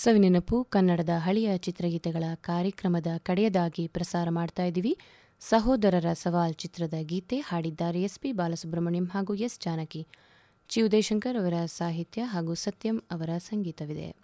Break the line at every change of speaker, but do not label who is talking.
ಸವಿನೆನಪು ಕನ್ನಡದ ಹಳೆಯ ಚಿತ್ರಗೀತೆಗಳ ಕಾರ್ಯಕ್ರಮದ ಕಡೆಯದಾಗಿ ಪ್ರಸಾರ ಮಾಡ್ತಾ ಇದ್ದೀವಿ. ಸಹೋದರರ ಸವಾಲ್ ಚಿತ್ರದ ಗೀತೆ ಹಾಡಿದ್ದಾರೆ ಎಸ್ಪಿ ಬಾಲಸುಬ್ರಹ್ಮಣ್ಯಂ ಹಾಗೂ ಎಸ್ ಜಾನಕಿ. ಚಿ ಉದಯಶಂಕರ್ ಅವರ ಸಾಹಿತ್ಯ ಹಾಗೂ ಸತ್ಯಂ ಅವರ ಸಂಗೀತವಿದೆ.